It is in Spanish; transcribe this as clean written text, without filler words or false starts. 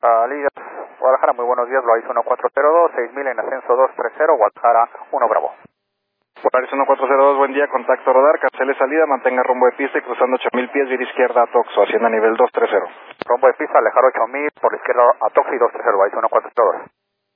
Liga Guadalajara, muy buenos días, Volaris 1402, 6000 en ascenso 230, Guadalajara 1 Bravo. Volaris 1402, buen día, contacto radar, cancele salida, mantenga rumbo de pista y cruzando 8000 pies, vía izquierda a Toxo, hacienda nivel 230. Rumbo de pista, alejar 8000, por la izquierda a Toxo y 230, Volaris 1402.